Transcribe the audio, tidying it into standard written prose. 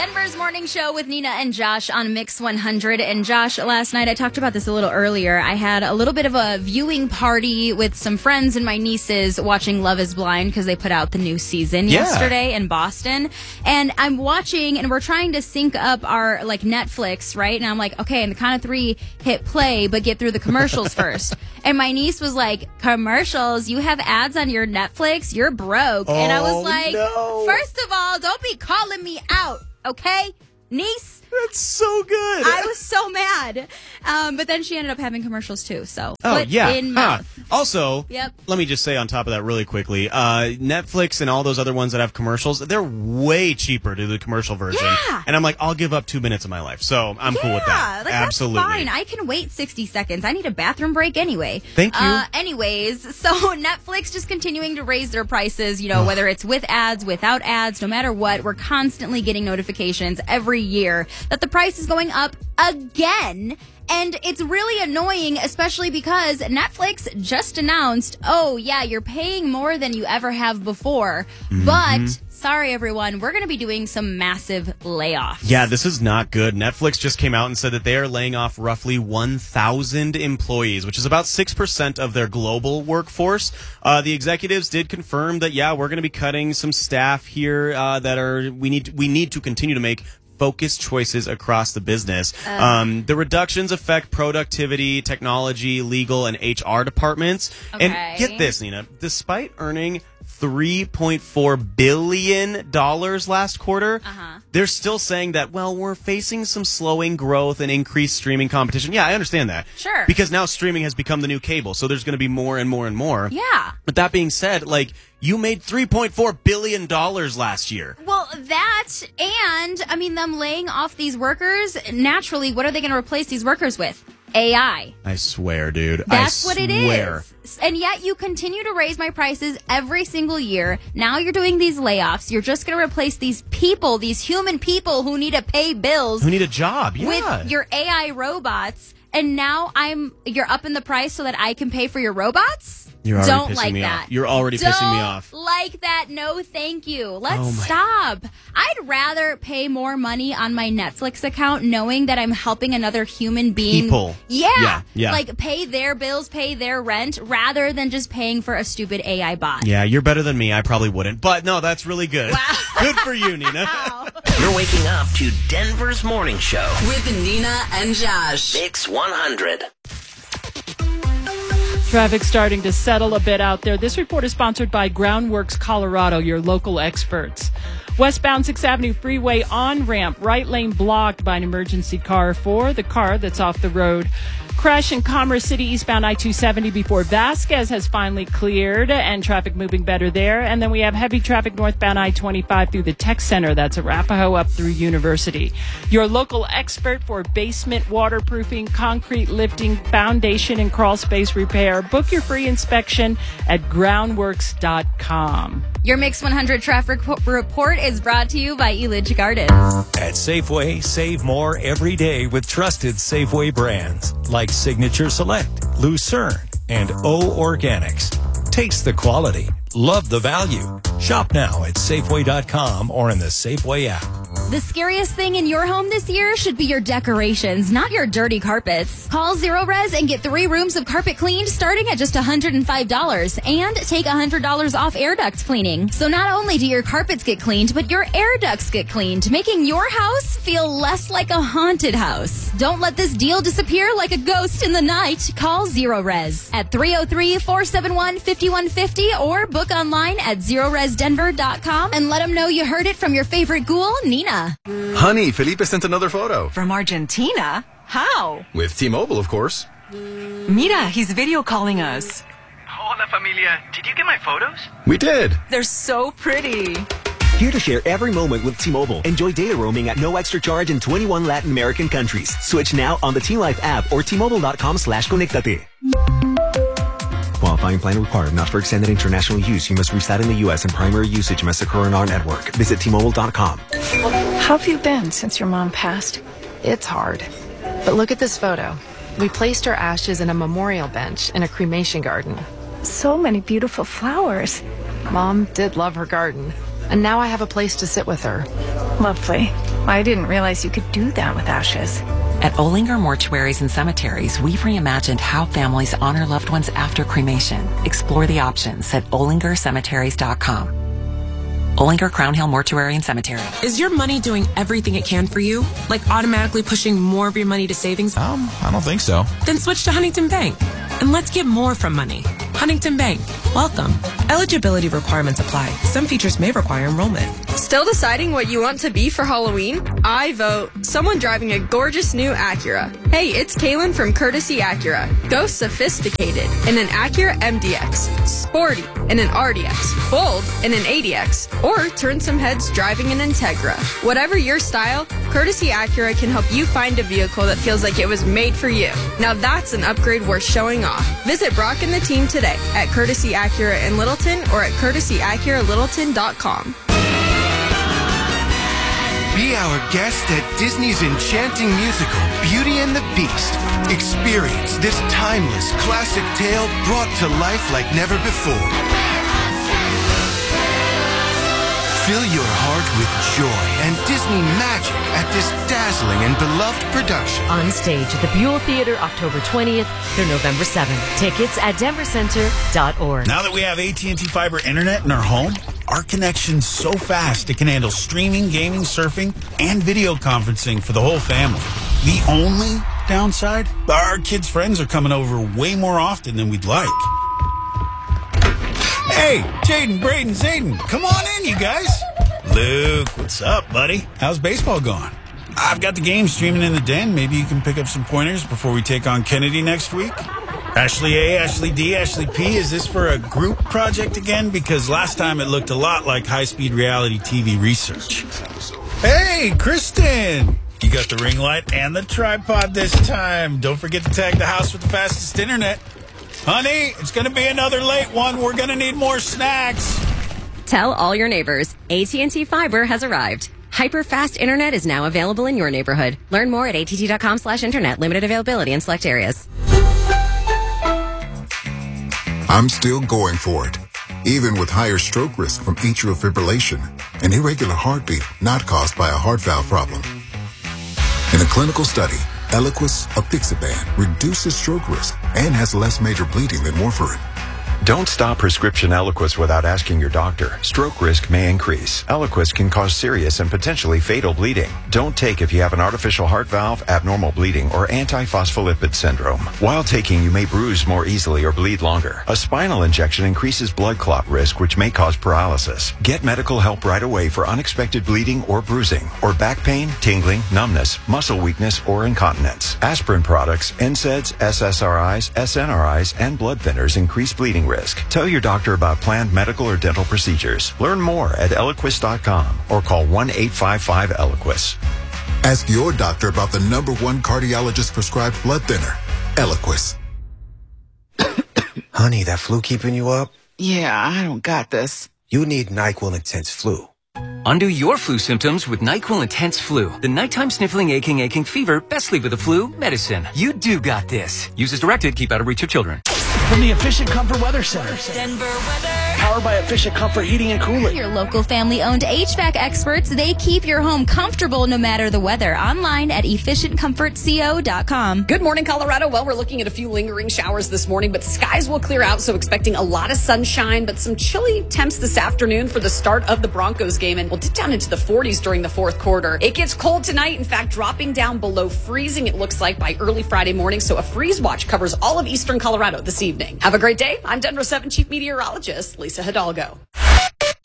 Denver's Morning Show with Nina and Josh on Mix 100. And Josh, last night, I talked about this a little earlier. I had a little bit of a viewing party with some friends and my nieces watching Love is Blind because they put out the new season yesterday in Boston. And I'm watching and we're trying to sync up our Netflix, right? And I'm like, okay, in the count of 3, hit play, but get through the commercials first. And my niece was like, commercials? You have ads on your Netflix? You're broke. And I was like, first of all, don't be calling me out, okay, niece? That's so good. I was so mad. But then she ended up having commercials too. So in mouth. Also, let me just say on top of that really quickly, Netflix and all those other ones that have commercials, they're way cheaper to the commercial version. Yeah. And I'm like, I'll give up 2 minutes of my life. So I'm cool with that. Absolutely. That's fine. I can wait 60 seconds. I need a bathroom break anyway. Thank you. Anyways, so Netflix just continuing to raise their prices, whether it's with ads, without ads, no matter what, we're constantly getting notifications every year that the price is going up again. And it's really annoying, especially because Netflix just announced, you're paying more than you ever have before. But, sorry everyone, we're going to be doing some massive layoffs. Yeah, this is not good. Netflix just came out and said that they are laying off roughly 1,000 employees, which is about 6% of their global workforce. The executives did confirm that, we're going to be cutting some staff here we need to continue to make focused choices across the business. The reductions affect productivity, technology, legal, and HR departments. Okay. And get this, Nina, despite earning $3.4 billion last quarter, they're still saying that, we're facing some slowing growth and increased streaming competition. Yeah, I understand that. Sure. Because now streaming has become the new cable, so there's going to be more and more and more. Yeah. But that being said, you made $3.4 billion last year. Well, that and, them laying off these workers, naturally, what are they going to replace these workers with? AI. I swear, dude. That's what it is. And yet you continue to raise my prices every single year. Now you're doing these layoffs. You're just going to replace these people, these human people who need to pay bills. Who need a job, with your AI robots. And now you're upping the price so that I can pay for your robots? You're already Don't pissing like me that. off. You're already pissing me off. Don't like that. No, thank you. Let's stop. I'd rather pay more money on my Netflix account knowing that I'm helping another human being. People. Yeah. Yeah. Pay their bills, pay their rent, rather than just paying for a stupid AI bot. Yeah, you're better than me. I probably wouldn't. But no, that's really good. Wow. Good for you, Nina. Wow. You're waking up to Denver's Morning Show with Nina and Josh. Mix 100. Traffic starting to settle a bit out there. This report is sponsored by Groundworks Colorado, your local experts. Westbound 6th Avenue Freeway on-ramp, right lane blocked by an emergency car for the car that's off the road. Crash in Commerce City eastbound I-270 before Vasquez has finally cleared and traffic moving better there. And then we have heavy traffic northbound I-25 through the Tech Center. That's Arapahoe up through University. Your local expert for basement waterproofing, concrete lifting, foundation and crawl space repair. Book your free inspection at groundworks.com. Your Mix 100 traffic report is brought to you by Elidge Gardens. At Safeway, save more every day with trusted Safeway brands like Signature Select, Lucerne, and O Organics. Taste the quality. Love the value. Shop now at Safeway.com or in the Safeway app. The scariest thing in your home this year should be your decorations, not your dirty carpets. Call Zero Res and get 3 rooms of carpet cleaned starting at just $105 and take $100 off air duct cleaning. So not only do your carpets get cleaned, but your air ducts get cleaned, making your house feel less like a haunted house. Don't let this deal disappear like a ghost in the night. Call Zero Res at 303-471-5150 or book online at ZeroResDenver.com and let them know you heard it from your favorite ghoul, Nina. Honey, Felipe sent another photo. From Argentina? How? With T-Mobile, of course. Mira, he's video calling us. Hola, familia. Did you get my photos? We did. They're so pretty. Here to share every moment with T-Mobile. Enjoy data roaming at no extra charge in 21 Latin American countries. Switch now on the T-Life app or T-Mobile.com/conectate. Qualifying plan required. Not for extended international use. You must reside in the U.S. and primary usage must occur on our network. Visit T-Mobile.com. How have you been since your mom passed? It's hard. But look at this photo. We placed her ashes in a memorial bench in a cremation garden. So many beautiful flowers. Mom did love her garden. and now I have a place to sit with her. Lovely. I didn't realize you could do that with ashes. At Olinger Mortuaries and Cemeteries, we've reimagined how families honor loved ones after cremation. Explore the options at olingercemeteries.com. Olinger Crown Hill Mortuary and Cemetery. Is your money doing everything it can for you? Like automatically pushing more of your money to savings? I don't think so. Then switch to Huntington Bank. And let's get more from money. Huntington Bank. Welcome. Eligibility requirements apply. Some features may require enrollment. Still deciding what you want to be for Halloween? I vote someone driving a gorgeous new Acura. Hey, it's Kaylin from Courtesy Acura. Go sophisticated in an Acura MDX, sporty in an RDX, bold in an ADX, or turn some heads driving an Integra. Whatever your style, Courtesy Acura can help you find a vehicle that feels like it was made for you. Now that's an upgrade worth showing off. Visit Brock and the team today at Courtesy Acura in Littleton or at courtesyacuralittleton.com. Be our guest at Disney's enchanting musical, Beauty and the Beast. Experience this timeless classic tale brought to life like never before. Fill your heart with joy and Disney magic at this dazzling and beloved production. On stage at the Buell Theater, October 20th through November 7th. Tickets at denvercenter.org. Now that we have AT&T Fiber Internet in our home, our connection's so fast it can handle streaming, gaming, surfing, and video conferencing for the whole family. The only downside? Our kids' friends are coming over way more often than we'd like. Hey, Jaden, Braden, Zayden, come on in, you guys. Luke, what's up, buddy? How's baseball going? I've got the game streaming in the den. Maybe you can pick up some pointers before we take on Kennedy next week. Ashley A, Ashley D, Ashley P, is this for a group project again? Because last time it looked a lot like high-speed reality TV research. Hey, Kristen! You got the ring light and the tripod this time. Don't forget to tag the house with the fastest internet. Honey, it's going to be another late one. We're going to need more snacks. Tell all your neighbors, AT&T Fiber has arrived. Hyper-fast internet is now available in your neighborhood. Learn more at att.com/internet. Limited availability in select areas. I'm still going for it, even with higher stroke risk from atrial fibrillation, an irregular heartbeat not caused by a heart valve problem. In a clinical study, Eliquis apixaban reduces stroke risk and has less major bleeding than warfarin. Don't stop prescription Eliquis without asking your doctor. Stroke risk may increase. Eliquis can cause serious and potentially fatal bleeding. Don't take if you have an artificial heart valve, abnormal bleeding, or antiphospholipid syndrome. While taking, you may bruise more easily or bleed longer. A spinal injection increases blood clot risk, which may cause paralysis. Get medical help right away for unexpected bleeding or bruising, or back pain, tingling, numbness, muscle weakness, or incontinence. Aspirin products, NSAIDs, SSRIs, SNRIs, and blood thinners increase bleeding risk. Tell your doctor about planned medical or dental procedures. Learn more at Eliquis.com or call 1-855-ELIQUIS. Ask your doctor about the #1 cardiologist prescribed blood thinner, Eliquis. Honey, that flu keeping you up? Yeah, I don't got this. You need NyQuil Intense Flu. Undo your flu symptoms with NyQuil Intense Flu. The nighttime sniffling, aching fever, best sleep with the flu medicine. You do got this. Use as directed. Keep out of reach of children. From the Efficient Comfort Weather Center. Denver weather. Powered by Efficient Comfort Heating and Cooling. Your local family-owned HVAC experts, they keep your home comfortable no matter the weather. Online at efficientcomfortco.com. Good morning, Colorado. Well, we're looking at a few lingering showers this morning, but skies will clear out, so expecting a lot of sunshine, but some chilly temps this afternoon for the start of the Broncos game, and we'll dip down into the 40s during the fourth quarter. It gets cold tonight, in fact, dropping down below freezing, it looks like, by early Friday morning, so a freeze watch covers all of eastern Colorado this evening. Have a great day. I'm Denver 7 Chief Meteorologist Lisa Hidalgo.